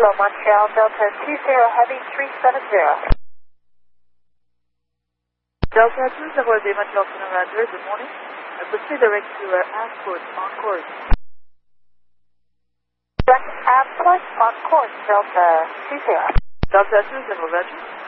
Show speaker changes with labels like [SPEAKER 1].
[SPEAKER 1] Kilo Montreal, Delta 20 Heavy 370.
[SPEAKER 2] Delta 20 Montreal to Roger, good morning. Proceed direct to Ascot on course.
[SPEAKER 1] Direct Ascot on course, Delta 20.
[SPEAKER 2] Delta 20, Roger.